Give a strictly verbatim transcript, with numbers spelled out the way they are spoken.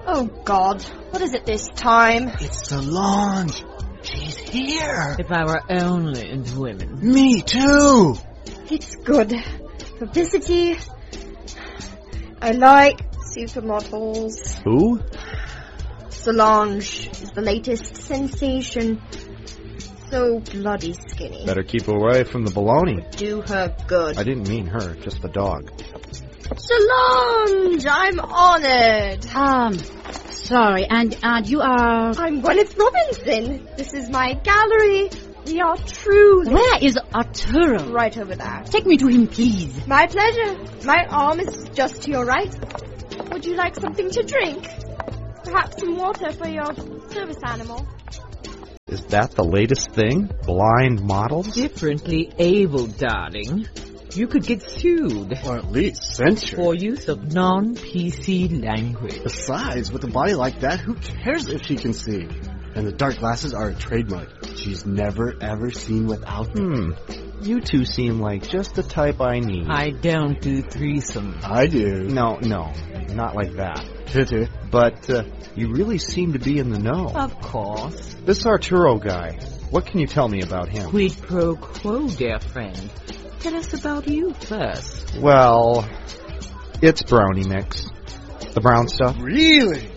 Oh, God. What is it this time? It's Solange. She's here. If I were only into women. Me too. It's good. Publicity. I like supermodels. Who? Solange is the latest sensation. So bloody skinny. Better keep away from the baloney. Do her good. I didn't mean her, just the dog. Solange, I'm honored. Um, sorry, and, and you are... I'm Gwyneth Robinson. This is my gallery. We are truly... Where is Arturo? Right over there. Take me to him, please. My pleasure. My arm is just to your right. Would you like something to drink? Perhaps some water for your service animal? Is that the latest thing? Blind models? Differently able, darling. You could get sued. Or at least censured. For use of non-P C language. Besides, with a body like that, who cares if she can see? And the dark glasses are a trademark. She's never ever seen without them. Hmm. You two seem like just the type I need. I don't do threesomes. I do. No, no. Not like that. Kitty. But uh, you really seem to be in the know. Of course. This Arturo guy, what can you tell me about him? Quid pro quo, dear friend. Tell us about you first. Well, it's brownie mix. The brown stuff. Really?